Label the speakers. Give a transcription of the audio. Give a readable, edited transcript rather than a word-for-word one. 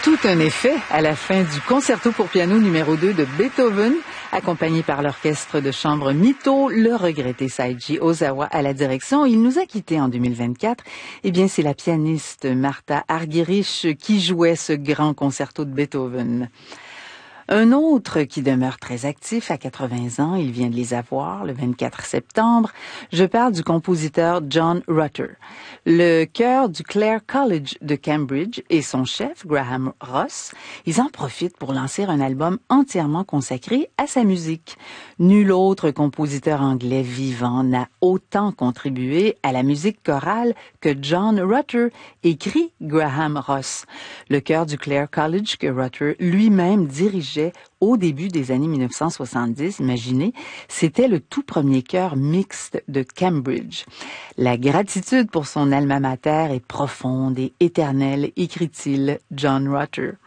Speaker 1: Tout un effet à la fin du concerto pour piano numéro 2 de Beethoven, accompagné par l'orchestre de chambre Mito, le regretté Seiji Ozawa à la direction. Il nous a quittés en 2024. Eh bien, c'est la pianiste Martha Argerich qui jouait ce grand concerto de Beethoven. Un autre qui demeure très actif à 80 ans, il vient de les avoir le 24 septembre. Je parle du compositeur John Rutter. Le chœur du Clare College de Cambridge et son chef, Graham Ross, ils en profitent pour lancer un album entièrement consacré à sa musique. Nul autre compositeur anglais vivant n'a autant contribué à la musique chorale que John Rutter, écrit Graham Ross. Le chœur du Clare College que Rutter lui-même dirigeait au début des années 1970, imaginez, c'était le tout premier chœur mixte de Cambridge. La gratitude pour son alma mater est profonde et éternelle, écrit-il John Rutter.